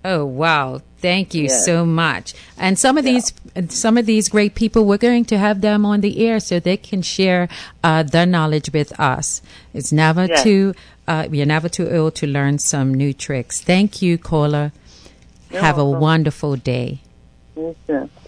Oh, wow. Thank you Yes. so much. And some of these great people, we're going to have them on the air so they can share their knowledge with us. It's never Yes. you're never too old to learn some new tricks. Thank you, caller. You're Have a welcome. wonderful day. You too.